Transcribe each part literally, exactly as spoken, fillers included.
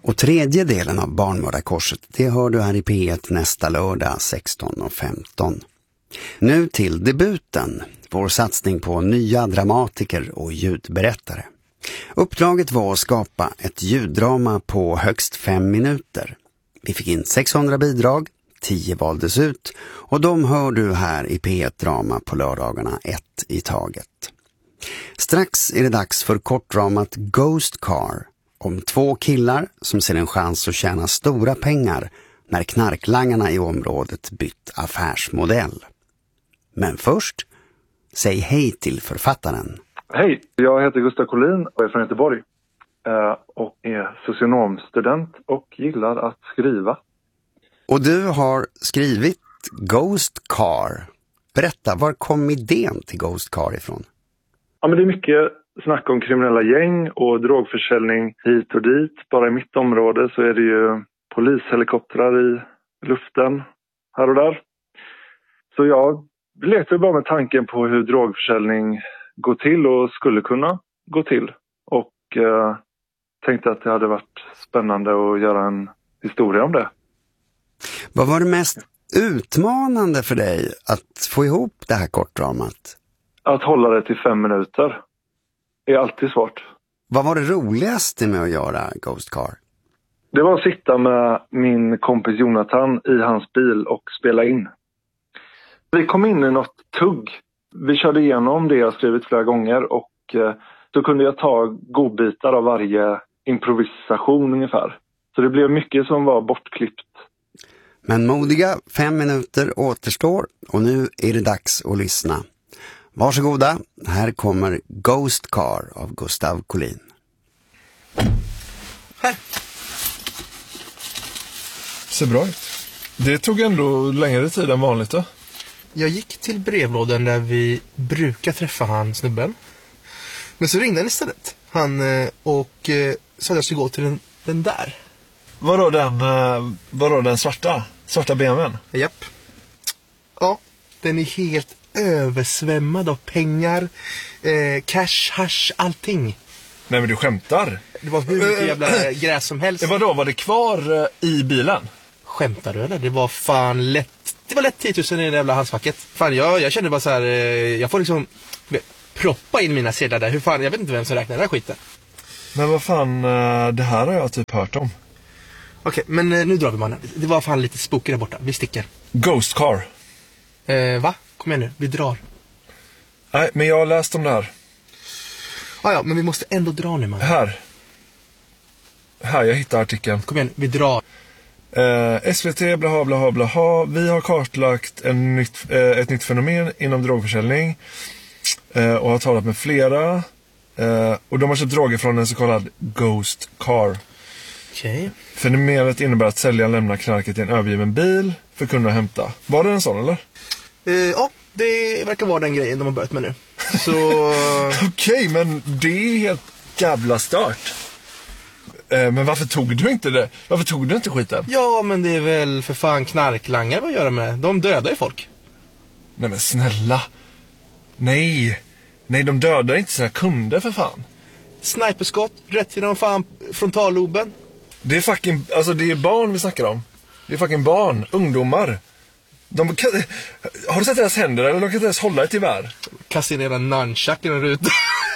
Och tredje delen av Barnmördarkorset, det hör du här i P ett nästa lördag sexton och femton. Nu till debuten, vår satsning på nya dramatiker och ljudberättare. Uppdraget var att skapa ett ljuddrama på högst fem minuter. Vi fick in sexhundra bidrag, tio valdes ut och de hör du här i P ett-drama på lördagarna ett i taget. Strax är det dags för kortdramat Ghost Car om två killar som ser en chans att tjäna stora pengar när knarklangarna i området bytt affärsmodell. Men först, säg hej till författaren. Hej, jag heter Gustav Collin och är från Göteborg och är socionomstudent och gillar att skriva. Och du har skrivit Ghost Car. Berätta, var kom idén till Ghost Car ifrån? Ja, men det är mycket snack om kriminella gäng och drogförsäljning hit och dit. Bara i mitt område så är det ju polishelikoptrar i luften här och där. Så jag lekte bara med tanken på hur drogförsäljning går till och skulle kunna gå till. Och eh, tänkte att det hade varit spännande att göra en historia om det. Vad var det mest utmanande för dig att få ihop det här kortdramat? Att hålla det till fem minuter är alltid svårt. Vad var det roligaste med att göra Ghost Car? Det var att sitta med min kompis Jonathan i hans bil och spela in. Vi kom in i något tugg. Vi körde igenom det jag skrivit flera gånger och eh, då kunde jag ta godbitar av varje improvisation ungefär. Så det blev mycket som var bortklippt. Men modiga fem minuter återstår och nu är det dags att lyssna. Varsågoda, här kommer Ghost Car av Gustav Collin. Här. Ser bra ut. Det tog ändå längre tid än vanligt då. Jag gick till brevlådan där vi brukar träffa han snubben. Men så ringde han istället. Han och sa att jag skulle gå till den, den där. Vadå den, vadå den svarta? Svarta B M W:n? Japp. Ja, den är helt översvämmad av pengar, eh, cash, hash, allting. Nej men du skämtar. Det var hur mycket jävla gräs som helst. Vadå, var det kvar i bilen? Skämtar du eller? Det var fan lätt. Det var lätt tio tusen i det jävla handskfacket. Fan, jag, jag kände bara så här, eh, jag får liksom proppa in mina sedlar där. Hur fan, jag vet inte vem som räknar den här skiten. Men vad fan, det här har jag typ hört om. Okej, men nu drar vi mannen. Det var fan lite spooky där borta. Vi sticker. Ghost Car. Eh, va? Kom igen nu, vi drar. Nej, men jag har läst om det här. Ah, ja, men vi måste ändå dra nu, man. Här. Här, jag hittar artikeln. Kom igen, vi drar. Eh, S V T, blaha, blaha, blaha. Vi har kartlagt en nytt, eh, ett nytt fenomen inom drogförsäljning. Eh, och har talat med flera. Eh, och de har köpt droger från en så kallad Ghost Car. Okay. Fenomenet innebär att säljaren lämnar knarket i en övergiven bil för att kunna hämta. Var det en sån eller? Uh, ja, det verkar vara den grejen de har börjat med nu. Så... Okej, okay, men det är helt jävla stört. Uh, men varför tog du inte det? Varför tog du inte skiten? Ja, men det är väl för fan knarklangare vad gör med. De dödar ju folk. Nej men snälla. Nej. Nej, de dödar inte sina kunder för fan. Sniperskott, rätt till de fan frontalloben. Det är fucking, alltså det är barn vi snackar om. Det är fucking barn, ungdomar. De kan, har du sett deras händer eller de kan inte ens hålla ett gevär? Kasta in en nunchuck i en ruta.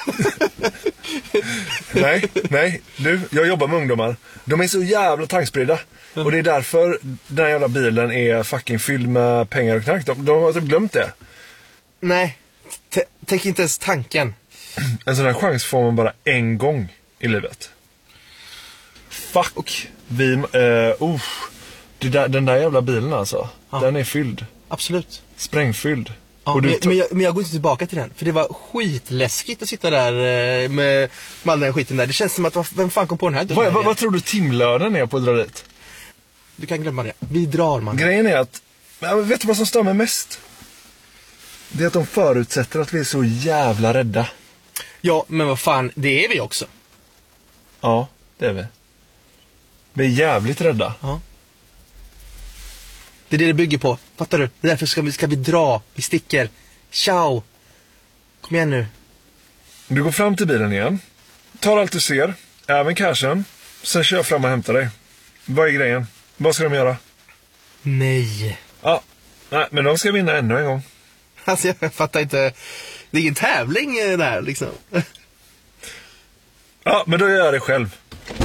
Nej, nej, du, jag jobbar med ungdomar. De är så jävla tankspridda. Och det är därför den här jävla bilen är fucking fylld med pengar och knark. De, de har typ glömt det. Nej, t- tänk inte ens tanken. En sån här chans får man bara en gång i livet. Fuck. Vi, uh, uh, det där, den där jävla bilen alltså. Ja. Den är fylld. Absolut. Sprängfylld. Ja, och du men, to- men, jag, men jag går inte tillbaka till den. För det var skitläskigt att sitta där med, med all den skiten där. Det känns som att, vem fan kom på den här? Vad, vad, vad tror du timlönen är på att dra dit? Du kan glömma det. Vi drar, man. Grejen är att, vet du vad som stör mig mest? Det är att de förutsätter att vi är så jävla rädda. Ja, men vad fan, det är vi också. Ja, det är vi. Vi är jävligt rädda. Ja. Det är det det bygger på. Fattar du? Därför ska vi, ska vi dra. Vi sticker. Ciao. Kom igen nu. Du går fram till bilen igen. Tar allt du ser. Även cashen. Sen kör jag fram och hämtar dig. Vad är grejen? Vad ska de göra? Nej. Ja, nej, men de ska vinna ännu en gång. Alltså jag fattar inte. Det är ingen tävling där liksom. Ja, men då gör jag det själv.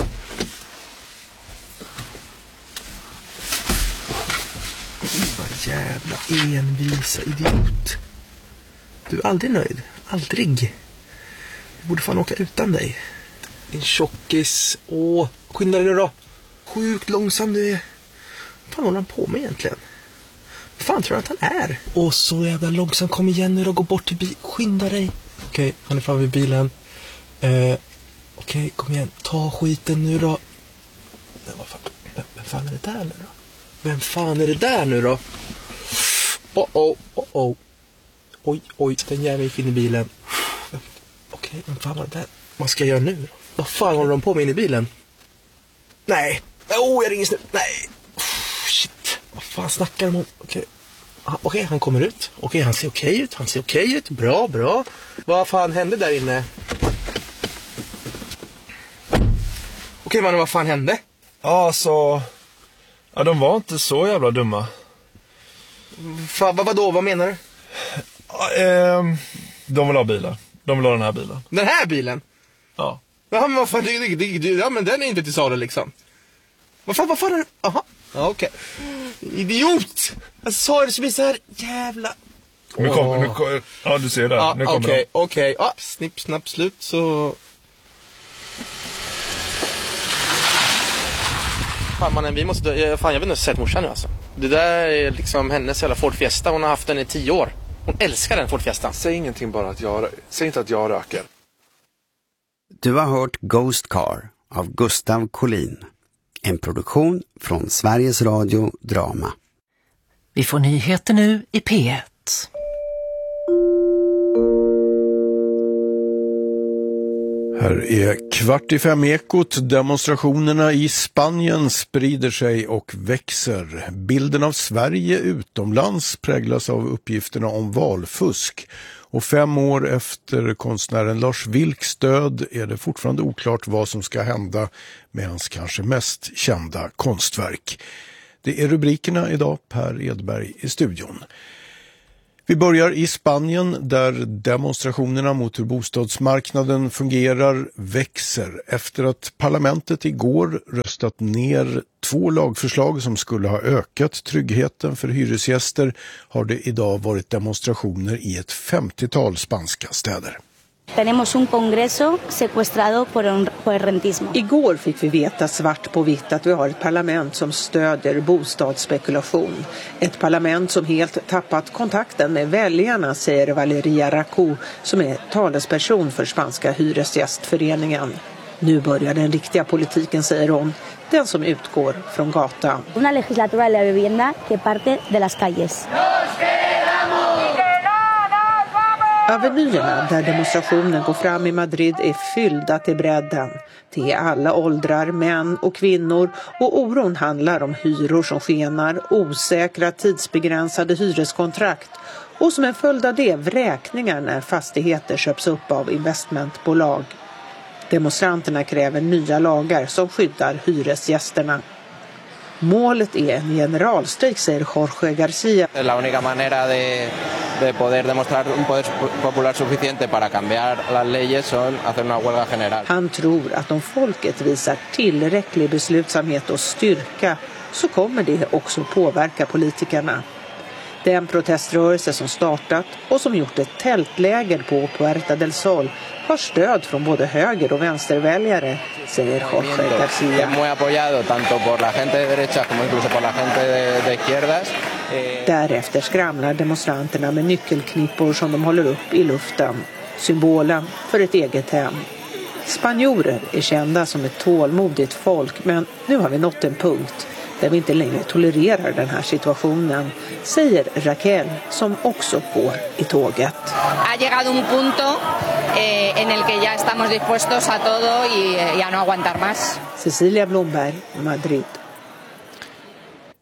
Vad jävla envisa idiot. Du är aldrig nöjd. Aldrig. Jag borde fan åka utan dig. Din tjockis. Åh, skynda dig nu då. Sjukt långsam du är. Vad fan håller han på med egentligen? Vad fan tror du att han är? Åh, så jävla långsam. Kom igen nu då. Gå bort till bilen. Skynda dig. Okej, han är framme vid bilen. Eh, Okej, kom igen. Ta skiten nu då. Men vad fan, vem, vem fan är det där nu då? Vem fan är det där nu då? Oh, oh, oh, oh. Oj, oj, den jäveln gick in i bilen. Okej, vem fan var det där? Vad ska jag göra nu då? Vad fan håller de på med in i bilen? Nej. Oh, jag ringer snabbt. Nej. Shit. Vad fan snackar de om? Okej. Ah, okej, han kommer ut. Okej, han ser okej ut. Han ser okej ut. Bra, bra. Vad fan hände där inne? Okej, men vad fan hände? Ja, så... Ja, de var inte så jävla dumma. Fan, vad, vadå? Vad menar du? Ja, ehm, de vill ha bilar. De vill ha den här bilen. Den här bilen? Ja. Ja, men vad fan, det, det, det, ja, men den är inte till salu liksom. Vad fan, vad fan är det? Aha. Ja, okej. Idiot! Jag sa det som är så här jävla... Nu kommer, nu kommer, ja, du ser det. Ja, nu kommer okej, de. okej. Ja, snipp, snapp, slut, så... Fan, mannen, vi måste... Fan, jag vet inte, sett morsan nu alltså. Det där är liksom hennes jävla Ford Fiesta. Hon har haft den i tio år. Hon älskar den Ford Fiesta. Säg ingenting bara att jag... Säg inte att jag röker. Du har hört Ghost Car av Gustav Collin. En produktion från Sveriges Radio Drama. Vi får nyheter nu i P ett. Här är kvart i fem ekot. Demonstrationerna i Spanien sprider sig och växer. Bilden av Sverige utomlands präglas av uppgifterna om valfusk. Och fem år efter konstnären Lars Vilks död är det fortfarande oklart vad som ska hända med hans kanske mest kända konstverk. Det är rubrikerna idag, Per Edberg i studion. Vi börjar i Spanien där demonstrationerna mot hur bostadsmarknaden fungerar växer efter att parlamentet igår röstat ner två lagförslag som skulle ha ökat tryggheten för hyresgäster har det idag varit demonstrationer i ett femtiotal spanska städer. Tenemos un congreso secuestrado por, un, por el rentismo. Igår fick vi veta svart på vitt att vi har ett parlament som stödjer bostadsspekulation. Ett parlament som helt tappat kontakten med väljarna, säger Valeria Racu som är talesperson för spanska hyresgästföreningen. Nu börjar den riktiga politiken, säger hon, den som utgår från gatan. Una legislatura de la vivienda que parte de las calles. Avenyerna där demonstrationen går fram i Madrid är fyllda till bredden. Det är alla åldrar, män och kvinnor, och oron handlar om hyror som skenar, osäkra tidsbegränsade hyreskontrakt och som en följd av det vräkningar när fastigheter köps upp av investmentbolag. Demonstranterna kräver nya lagar som skyddar hyresgästerna. Målet är en generalstrejk, säger Jorge García. La única manera de, de poder demostrar un poder popular suficiente para cambiar las leyes son hacer una huelga general. Han tror att om folket visar tillräcklig beslutsamhet och styrka så kommer det också påverka politikerna. Den proteströrelse som startat och som gjort ett tältläger på Puerta del Sol har stöd från både höger- och vänsterväljare, säger Jorge García. Muy apoyado tanto por la gente de derecha como incluso por la gente de, de izquierdas. Därefter skramlar demonstranterna med nyckelknippor som de håller upp i luften. Symbolen för ett eget hem. Spanjorer är kända som ett tålmodigt folk, men nu har vi nått en punkt där vi inte längre tolererar den här situationen, säger Raquel som också går i tåget. Ha llegado un punto eh, en el que ya estamos dispuestos a todo y, y a no aguantar más. Cecilia Blomberg, Madrid.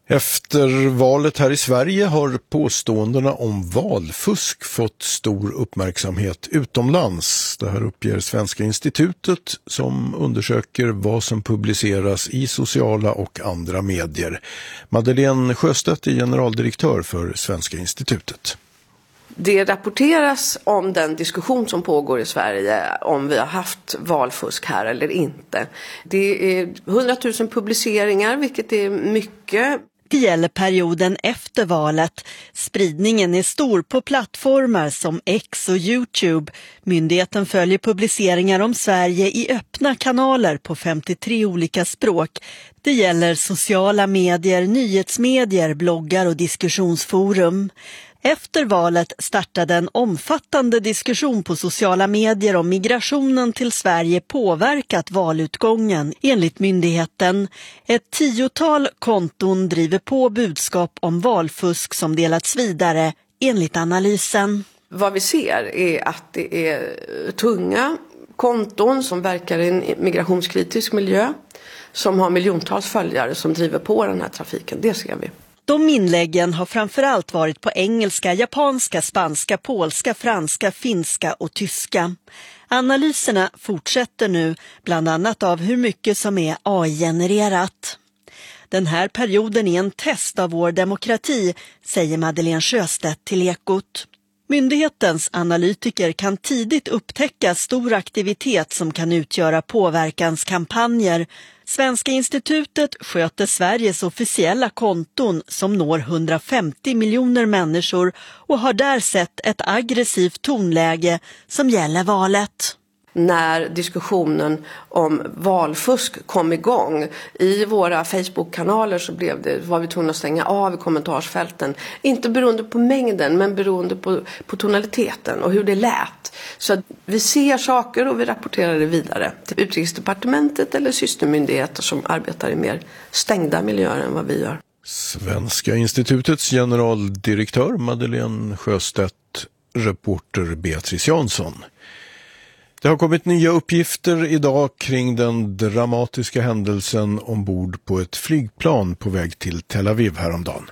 Efter valet här i Sverige har påståendena om valfusk fått stor uppmärksamhet utomlands. Det här uppger Svenska institutet som undersöker vad som publiceras i sociala och andra medier. Madeleine Sjöstedt är generaldirektör för Svenska institutet. Det rapporteras om den diskussion som pågår i Sverige om vi har haft valfusk här eller inte. Det är hundratusen publiceringar, vilket är mycket. Det gäller perioden efter valet. Spridningen är stor på plattformar som X och YouTube. Myndigheten följer publiceringar om Sverige i öppna kanaler på femtiotre olika språk. Det gäller sociala medier, nyhetsmedier, bloggar och diskussionsforum. Efter valet startade en omfattande diskussion på sociala medier om migrationen till Sverige påverkat valutgången, enligt myndigheten. Ett tiotal konton driver på budskap om valfusk som delats vidare, enligt analysen. Vad vi ser är att det är tunga konton som verkar i en migrationskritisk miljö, som har miljontals följare som driver på den här trafiken. Det ser vi. De inläggen har framförallt varit på engelska, japanska, spanska, polska, franska, finska och tyska. Analyserna fortsätter nu, bland annat av hur mycket som är A I-genererat. Den här perioden är en test av vår demokrati, säger Madeleine Sjöstedt till Ekot. Myndighetens analytiker kan tidigt upptäcka stor aktivitet som kan utgöra påverkanskampanjer. Svenska institutet sköter Sveriges officiella konton som når hundrafemtio miljoner människor och har där sett ett aggressivt tonläge som gäller valet. När diskussionen om valfusk kom igång i våra Facebook-kanaler så blev det, var vi tvungna att stänga av i kommentarsfälten. Inte beroende på mängden men beroende på, på tonaliteten och hur det lät. Så att vi ser saker och vi rapporterar det vidare till Utrikesdepartementet eller systermyndigheter som arbetar i mer stängda miljöer än vad vi gör. Svenska institutets generaldirektör Madeleine Sjöstedt, reporter Beatrice Jansson. Det har kommit nya uppgifter idag kring den dramatiska händelsen ombord på ett flygplan på väg till Tel Aviv häromdagen.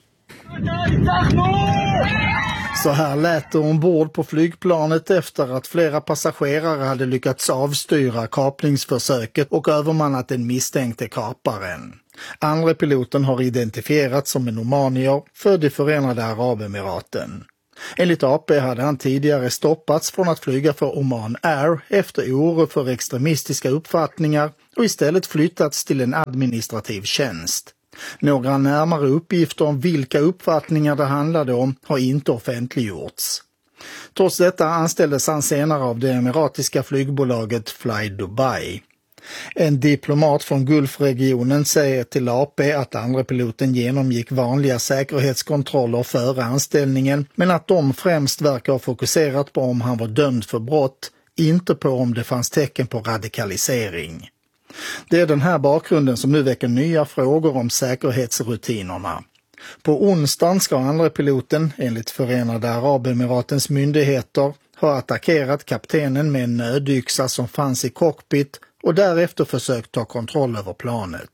Så här lät det ombord på flygplanet efter att flera passagerare hade lyckats avstyra kaplingsförsöket och övermannat den misstänkte kaparen. Andra piloten har identifierats som en omanier född i Förenade Arabemiraten. Enligt A P hade han tidigare stoppats från att flyga för Oman Air efter oro för extremistiska uppfattningar och istället flyttats till en administrativ tjänst. Några närmare uppgifter om vilka uppfattningar det handlade om har inte offentliggjorts. Trots detta anställdes han senare av det emiratiska flygbolaget Fly Dubai. En diplomat från Gulfregionen säger till A P att andra piloten genomgick vanliga säkerhetskontroller före anställningen, men att de främst verkar ha fokuserat på om han var dömd för brott, inte på om det fanns tecken på radikalisering. Det är den här bakgrunden som nu väcker nya frågor om säkerhetsrutinerna. På onsdagen ska andra piloten, enligt Förenade Arabemiratens myndigheter, ha attackerat kaptenen med en nödyxa som fanns i cockpit och därefter försökt ta kontroll över planet.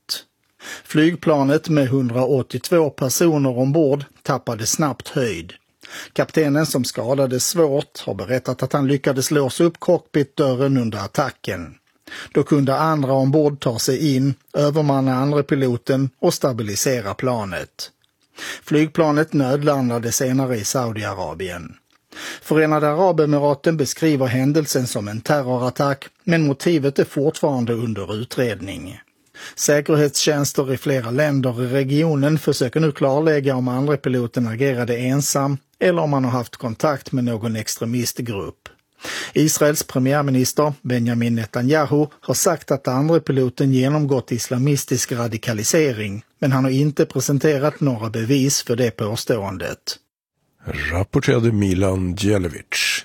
Flygplanet med hundraåttiotvå personer ombord tappade snabbt höjd. Kaptenen som skadades svårt har berättat att han lyckades låsa upp cockpitdörren under attacken. Då kunde andra ombord ta sig in, övermanna andra piloten och stabilisera planet. Flygplanet nödlandade senare i Saudiarabien. Förenade Arabemiraten beskriver händelsen som en terrorattack, men motivet är fortfarande under utredning. Säkerhetstjänster i flera länder i regionen försöker nu klarlägga om andra piloten agerade ensam eller om man har haft kontakt med någon extremistgrupp. Israels premiärminister Benjamin Netanyahu har sagt att andra piloten genomgått islamistisk radikalisering, men han har inte presenterat några bevis för det påståendet. Rapporterade Milan Djelevic.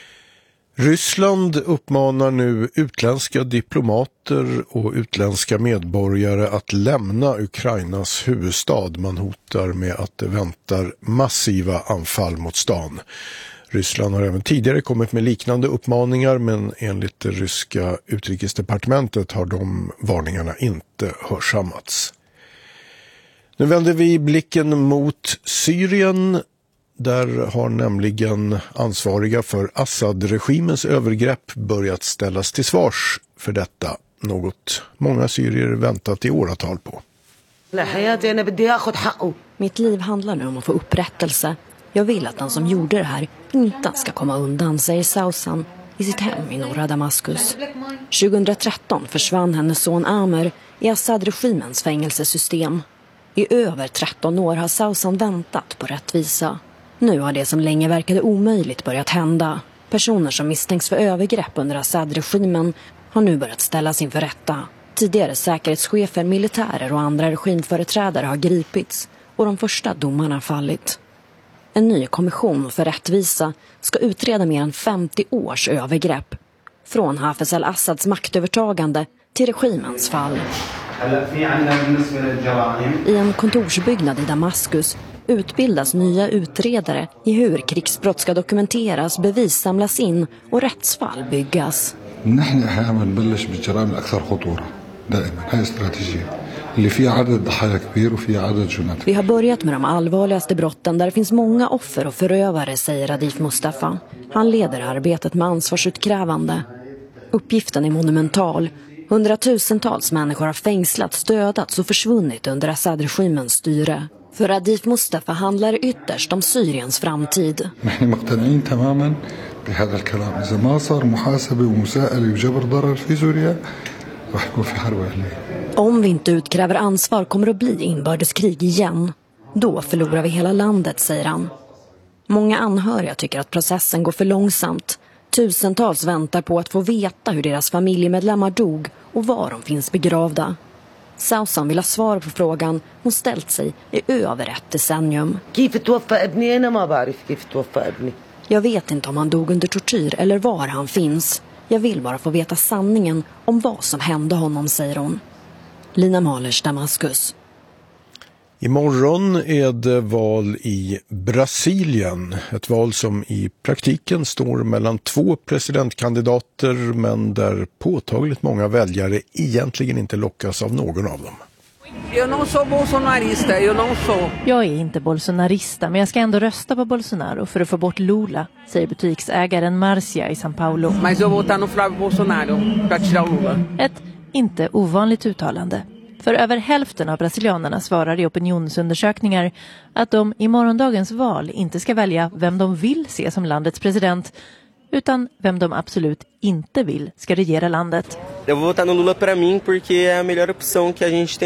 Ryssland uppmanar nu utländska diplomater och utländska medborgare att lämna Ukrainas huvudstad. Man hotar med att det väntar massiva anfall mot stan. Ryssland har även tidigare kommit med liknande uppmaningar, men enligt det ryska utrikesdepartementet har de varningarna inte hörsammats. Nu vänder vi blicken mot Syrien. Där har nämligen ansvariga för Assad-regimens övergrepp börjat ställas till svars för detta. Något många syrier väntat i åratal på. Mitt liv handlar nu om att få upprättelse. Jag vill att den som gjorde det här inte ska komma undan, säger Sausan i sitt hem i norra Damaskus. tjugohundratretton försvann hennes son Amer i Assad-regimens fängelsesystem. I över tretton år har Sausan väntat på rättvisa. Nu har det som länge verkade omöjligt börjat hända. Personer som misstänks för övergrepp under Assad-regimen har nu börjat ställas inför rätta. Tidigare säkerhetschefer, militärer och andra regimföreträdare har gripits och de första domarna fallit. En ny kommission för rättvisa ska utreda mer än femtio års övergrepp. Från Hafez al-Assads maktövertagande till regimens fall. I en kontorsbyggnad i Damaskus utbildas nya utredare i hur krigsbrott ska dokumenteras, bevis samlas in och rättsfall byggas. Vi har börjat med de allvarligaste brotten där det finns många offer och förövare, säger Adif Mustafa. Han leder arbetet med ansvarsutkrävande. Uppgiften är monumental. Hundratusentals människor har fängslats, dödats och försvunnit under Assad-regimens styre. För Adif Mustafa handlar det ytterst om Syriens framtid. Om vi inte utkräver ansvar kommer det att bli inbördeskrig igen. Då förlorar vi hela landet, säger han. Många anhöriga tycker att processen går för långsamt. Tusentals väntar på att få veta hur deras familjemedlemmar dog och var de finns begravda. Sausan vill ha svar på frågan hon ställt sig i över ett decennium. Jag vet inte om han dog under tortyr eller var han finns. Jag vill bara få veta sanningen om vad som hände honom, säger hon. Lina Mahlers, Damaskus. Imorgon är det val i Brasilien. Ett val som i praktiken står mellan två presidentkandidater men där påtagligt många väljare egentligen inte lockas av någon av dem. Jag är inte bolsonarista, men jag ska ändå rösta på Bolsonaro för att få bort Lula, säger butiksägaren Marcia i São Paulo. Ett inte ovanligt uttalande. För över hälften av brasilianerna svarar i opinionsundersökningar att de i morgondagens val inte ska välja vem de vill se som landets president, utan vem de absolut inte vill ska regera landet. Jag vou votar no Lula para mim porque é a melhor opção que a gente tem.